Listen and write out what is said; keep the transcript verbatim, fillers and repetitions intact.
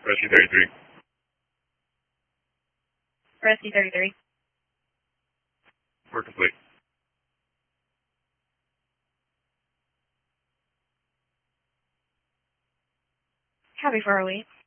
Rescue thirty-three. Rescue thirty-three. Work complete. Copy four oh eight.